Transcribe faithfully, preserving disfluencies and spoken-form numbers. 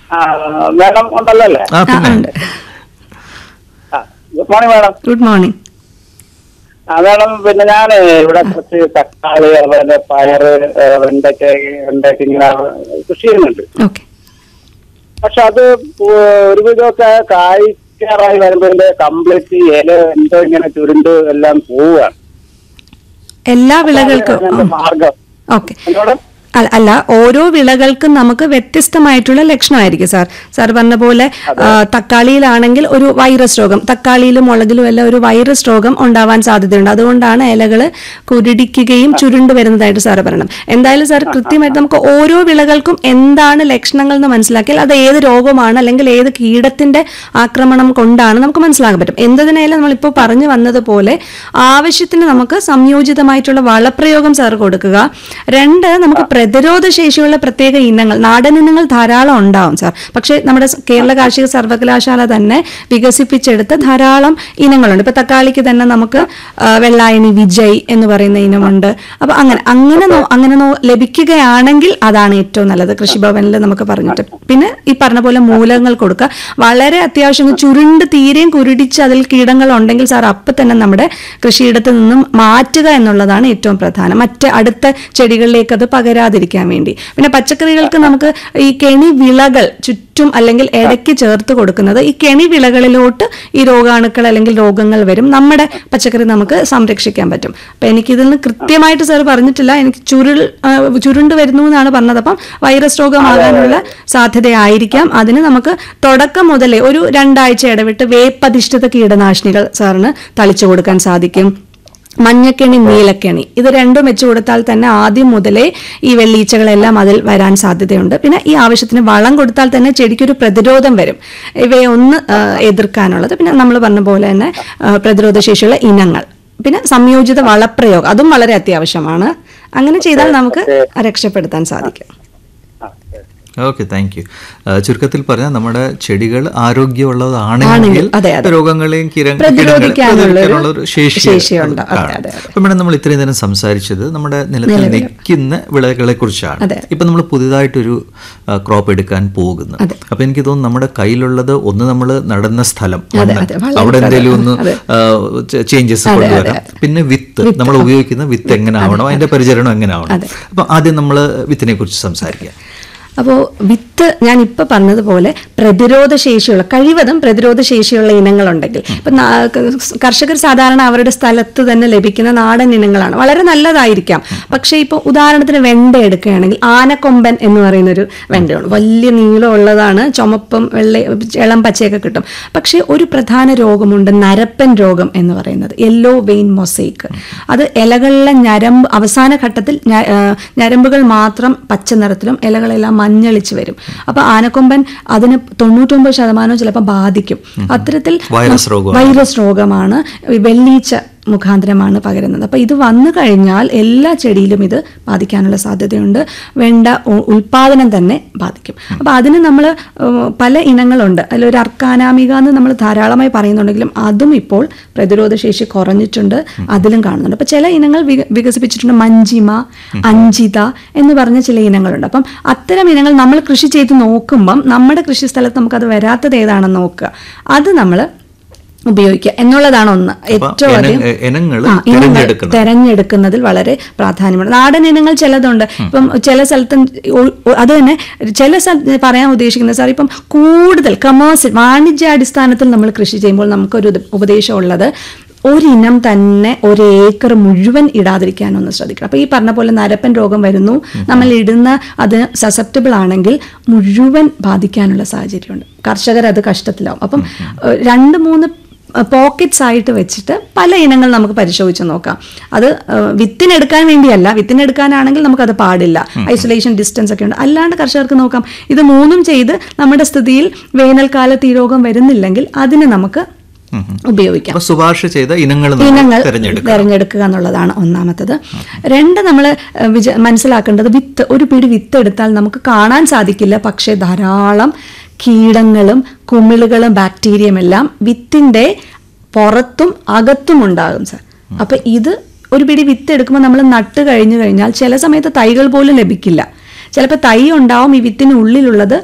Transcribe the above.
Madam ഉണ്ടല്ലോ അല്ലേ? ആ പിന്നെ good morning madam. Good morning. ആ മാഡം, പിന്നെ ഞാൻ ഇവിടെ കുറച്ച് തക്കാളി, അതുപോലെ പയറ്, വെണ്ടയ്ക്ക വെണ്ടയ്ക്ക ഇങ്ങനെ കൃഷി ചെയ്യുന്നുണ്ട്. ഓക്കെ. പക്ഷെ അത് ഒരുവിധമൊക്കെ കായ്ക്കാറായി വരുന്നതിന്റെ കംപ്ലീറ്റ് ഇല എന്തോ ഇങ്ങനെ ചുരുണ്ട് എല്ലാം പോവുകയാണ്. എല്ലാ വിളകൾക്കും മാർഗം ഓക്കെ അല്ല, ഓരോ വിളകൾക്കും നമുക്ക് വ്യത്യസ്തമായിട്ടുള്ള ലക്ഷണമായിരിക്കും സാർ. സാർ പറഞ്ഞ പോലെ തക്കാളിയിലാണെങ്കിൽ ഒരു വൈറസ് രോഗം, തക്കാളിയിലും മുളകിലും എല്ലാം ഒരു വൈറസ് രോഗം ഉണ്ടാവാൻ സാധ്യതയുണ്ട്. അതുകൊണ്ടാണ് ഇലകൾ കുരുടിക്കുകയും ചുരുണ്ട് വരുന്നതായിട്ട് സാറ് പറയണം. എന്തായാലും സാർ കൃത്യമായിട്ട് നമുക്ക് ഓരോ വിളകൾക്കും എന്താണ് ലക്ഷണങ്ങൾ എന്ന് മനസ്സിലാക്കിയാൽ അത് ഏത് രോഗമാണ് അല്ലെങ്കിൽ ഏത് കീടത്തിന്റെ ആക്രമണം കൊണ്ടാണ് നമുക്ക് മനസ്സിലാക്കാൻ പറ്റും. എന്തിനായാലും നമ്മളിപ്പോൾ പറഞ്ഞു വന്നതുപോലെ ആവശ്യത്തിന് നമുക്ക് സംയോജിതമായിട്ടുള്ള വളപ്രയോഗം സാർ കൊടുക്കുക. രണ്ട്, നമുക്ക് പ്രതിരോധ ശേഷിയുള്ള പ്രത്യേക ഇനങ്ങൾ, നാടൻ ഇനങ്ങൾ ധാരാളം ഉണ്ടാവും സാർ. പക്ഷേ നമ്മുടെ കേരള കാർഷിക സർവകലാശാല തന്നെ വികസിപ്പിച്ചെടുത്ത ധാരാളം ഇനങ്ങളുണ്ട്. ഇപ്പൊ തക്കാളിക്ക് തന്നെ നമുക്ക് വെള്ളായണി വിജയ് എന്ന് പറയുന്ന ഇനമുണ്ട്. അപ്പൊ അങ്ങനെ അങ്ങനെ അങ്ങനെ ലഭിക്കുകയാണെങ്കിൽ അതാണ് ഏറ്റവും നല്ലത്, കൃഷിഭവനിൽ നമുക്ക് പറഞ്ഞിട്ട്. പിന്നെ ഈ പറഞ്ഞ പോലെ മൂലകങ്ങൾ കൊടുക്കുക. വളരെ അത്യാവശ്യം ചുരുണ്ട് തീരെയും കുരുടിച്ച് അതിൽ കീടങ്ങൾ ഉണ്ടെങ്കിൽ സാർ അപ്പം തന്നെ നമ്മുടെ കൃഷിയിടത്ത് നിന്നും മാറ്റുക എന്നുള്ളതാണ് ഏറ്റവും പ്രധാനം, മറ്റ് അടുത്ത ചെടികളിലേക്ക് അത് പകരാതിരിക്കാൻ വേണ്ടി. പിന്നെ പച്ചക്കറികൾക്ക് നമുക്ക് ഈ കെണി വിളകൾ ചുറ്റും അല്ലെങ്കിൽ ഇടയ്ക്ക് ചേർത്ത് കൊടുക്കുന്നത്, ഈ കെണി വിളകളിലോട്ട് ഈ രോഗാണുക്കൾ അല്ലെങ്കിൽ രോഗങ്ങൾ വരും, നമ്മുടെ പച്ചക്കറി നമുക്ക് സംരക്ഷിക്കാൻ പറ്റും. അപ്പൊ എനിക്കിതിൽ നിന്ന് കൃത്യമായിട്ട് സാർ പറഞ്ഞിട്ടില്ല, എനിക്ക് ചുരുൾ ചുരുണ്ട് വരുന്നു എന്നാണ് പറഞ്ഞത്. അപ്പം വൈറസ് രോഗമാകാനുള്ള സാധ്യതയായിരിക്കാം. അതിന് നമുക്ക് തുടക്കം മുതലേ ഒരു രണ്ടാഴ്ച ഇടവിട്ട് വേപ്പധിഷ്ഠിത കീടനാശിനികൾ സാറിന് തളിച്ചു കൊടുക്കാൻ സാധിക്കും. മഞ്ഞക്കെണി, നീലക്കെണി, ഇത് രണ്ടും വെച്ചു കൊടുത്താൽ തന്നെ ആദ്യം മുതലേ ഈ വെള്ളീച്ചകളെല്ലാം അതിൽ വരാൻ സാധ്യതയുണ്ട്. പിന്നെ ഈ ആവശ്യത്തിന് വളം കൊടുത്താൽ തന്നെ ചെടിക്കൊരു പ്രതിരോധം വരും ഇവയെ ഒന്ന് എതിർക്കാനുള്ളത്. പിന്നെ നമ്മൾ പറഞ്ഞ പോലെ തന്നെ പ്രതിരോധ ശേഷിയുള്ള ഇനങ്ങൾ, പിന്നെ സംയോജിത വളപ്രയോഗം അതും വളരെ അത്യാവശ്യമാണ്. അങ്ങനെ ചെയ്താൽ നമുക്ക് രക്ഷപ്പെടുത്താൻ സാധിക്കും. Okay, thank you. ചുരുക്കത്തിൽ പറഞ്ഞാൽ നമ്മുടെ ചെടികൾ ആരോഗ്യമുള്ളതാണെങ്കിൽ രോഗങ്ങളെയും പ്രതിരോധിക്കാനുള്ള ഒരു ശേഷിയുണ്ട്. അപ്പൊ മേഡം, നമ്മൾ ഇത്രയും നേരം സംസാരിച്ചത് നമ്മുടെ നിലത്തിൽ നിൽക്കുന്ന വിളകളെ കുറിച്ചാണ്. ഇപ്പൊ നമ്മൾ പുതിയതായിട്ടൊരു ക്രോപ്പ് എടുക്കാൻ പോകുന്നു. അപ്പൊ എനിക്ക് തോന്നുന്നു നമ്മുടെ കയ്യിലുള്ളത് ഒന്ന് നമ്മൾ നടുന്ന സ്ഥലം, അവിടെ എന്തെങ്കിലും ഒന്ന് ചേഞ്ചസ് കൊണ്ടുവരാം. പിന്നെ വിത്ത്, നമ്മൾ ഉപയോഗിക്കുന്ന വിത്ത് എങ്ങനെ ആവണം, അതിന്റെ പരിചരണം എങ്ങനെ ആവണം. അപ്പൊ ആദ്യം നമ്മൾ വിത്തിനെ കുറിച്ച് സംസാരിക്കാം. അപ്പോൾ വിത്ത് ഞാൻ ഇപ്പം പറഞ്ഞതുപോലെ പ്രതിരോധ ശേഷിയുള്ള, കഴിവതും പ്രതിരോധ ശേഷിയുള്ള ഇനങ്ങളുണ്ടെങ്കിൽ, ഇപ്പം കർഷകർ സാധാരണ അവരുടെ സ്ഥലത്ത് തന്നെ ലഭിക്കുന്ന നാടൻ ഇനങ്ങളാണ്, വളരെ നല്ലതായിരിക്കാം. പക്ഷേ ഇപ്പോൾ ഉദാഹരണത്തിന് വെണ്ട എടുക്കുകയാണെങ്കിൽ ആനക്കൊമ്പൻ എന്ന് പറയുന്നൊരു വെണ്ടയാണ്, വലിയ നീളമുള്ളതാണ്, ചുമപ്പും വെള്ള ഇളം പച്ചയൊക്കെ കിട്ടും. പക്ഷേ ഒരു പ്രധാന രോഗമുണ്ട്, നരപ്പൻ രോഗം എന്ന് പറയുന്നത്, യെല്ലോ വെയിൻ മൊസൈക്ക്. അത് ഇലകളിലെ ഞരമ്പ് അവസാന ഘട്ടത്തിൽ ഞരമ്പുകൾ മാത്രം പച്ച നിറത്തിലും ഇലകളെല്ലാം മഞ്ഞളിച്ച് വരും. അപ്പൊ ആനക്കൊമ്പൻ അതിന് തൊണ്ണൂറ്റൊമ്പത് ശതമാനം ചിലപ്പോൾ ബാധിക്കും. അത്തരത്തിൽ വൈറസ് രോഗമാണ്, വെള്ളീച്ച മുഖാന്തരമാണ് പകരുന്നത്. അപ്പോൾ ഇത് വന്നു കഴിഞ്ഞാൽ എല്ലാ ചെടിയിലും ഇത് ബാധിക്കാനുള്ള സാധ്യതയുണ്ട്. വെണ്ട ഉൽപാദനം തന്നെ ബാധിക്കും. അപ്പോൾ അതിന് നമ്മൾ പല ഇനങ്ങളുണ്ട്. അതിലൊരു അർക്കാനാമിക എന്ന് നമ്മൾ ധാരാളമായി പറയുന്നുണ്ടെങ്കിലും അതും ഇപ്പോൾ പ്രതിരോധ ശേഷി കുറഞ്ഞിട്ടുണ്ട്, അതിലും കാണുന്നുണ്ട്. അപ്പോൾ ചില ഇനങ്ങൾ വികസിപ്പിച്ചിട്ടുണ്ട്, മഞ്ചിമ, അഞ്ചിത എന്ന് പറഞ്ഞ ചില ഇനങ്ങളുണ്ട്. അപ്പം അത്തരം ഇനങ്ങൾ നമ്മൾ കൃഷി ചെയ്ത് നോക്കുമ്പം നമ്മുടെ കൃഷി സ്ഥലത്ത് നമുക്കത് വരാത്തത് ഏതാണെന്ന് നോക്കുക, അത് നമ്മൾ ഉപയോഗിക്കുക എന്നുള്ളതാണ് ഒന്ന്. ഏറ്റവും അധികം ഇനങ്ങൾ തെരഞ്ഞെടുക്കുന്നതിൽ വളരെ പ്രാധാന്യമുണ്ട്. നാടൻ ഇനങ്ങൾ ചിലതുണ്ട്. ഇപ്പം ചില സ്ഥലത്തും അത് തന്നെ ചില സ്ഥലത്ത് പറയാൻ ഉദ്ദേശിക്കുന്നത് സാർ, ഇപ്പം കൂടുതൽ കമേഴ്സ്യൽ വാണിജ്യാടിസ്ഥാനത്തിൽ നമ്മൾ കൃഷി ചെയ്യുമ്പോൾ നമുക്കൊരു ഉപദേശമുള്ളത്, ഒരിനം തന്നെ ഒരു ഏക്കർ മുഴുവൻ ഇടാതിരിക്കാനൊന്ന് ശ്രദ്ധിക്കണം. അപ്പോൾ ഈ പറഞ്ഞ പോലെ നരപ്പൻ രോഗം വരുന്നു, നമ്മൾ ഇടുന്ന അത് സസെപ്റ്റബിൾ ആണെങ്കിൽ മുഴുവൻ ബാധിക്കാനുള്ള സാഹചര്യമുണ്ട്. കർഷകർ അത് കഷ്ടത്തിലാവും. അപ്പം രണ്ട് മൂന്ന് പോക്കറ്റ്സ് ആയിട്ട് വെച്ചിട്ട് പല ഇനങ്ങൾ നമുക്ക് പരിശോധിച്ച് നോക്കാം. അത് വിത്തിനെടുക്കാൻ വേണ്ടിയല്ല, വിത്തിനെടുക്കാനാണെങ്കിൽ നമുക്കത് പാടില്ല, ഐസൊലേഷൻ ഡിസ്റ്റൻസ് ഒക്കെ ഉണ്ട്. അല്ലാണ്ട് കർഷകർക്ക് നോക്കാം. ഇത് മൂന്നും ചെയ്ത് നമ്മുടെ സ്ഥിതിയിൽ വേനൽക്കാലത്ത് ഈ രോഗം വരുന്നില്ലെങ്കിൽ അതിന് നമുക്ക് ഉപയോഗിക്കാം. ശുപാർശ ചെയ്ത ഇനങ്ങൾ ഇനങ്ങൾ തിരഞ്ഞെടുക്കുക എന്നുള്ളതാണ് ഒന്നാമത്തത്. രണ്ട്, നമ്മൾ വിച മനസ്സിലാക്കേണ്ടത്, വിത്ത് ഒരു പിടി വിത്ത് എടുത്താൽ നമുക്ക് കാണാൻ സാധിക്കില്ല, പക്ഷേ ധാരാളം കീടങ്ങളും കുമിളുകളും ബാക്ടീരിയയും എല്ലാം വിത്തിൻ്റെ പുറത്തും അകത്തും ഉണ്ടാകും സാർ. അപ്പം ഇത് ഒരു പിടി വിത്ത് എടുക്കുമ്പോൾ നമ്മൾ നട്ട് കഴിഞ്ഞു കഴിഞ്ഞാൽ ചില സമയത്ത് തൈകൾ പോലും ലഭിക്കില്ല. ചിലപ്പോൾ തൈ ഉണ്ടാവും, ഈ വിത്തിന് ഉള്ളിലുള്ളത്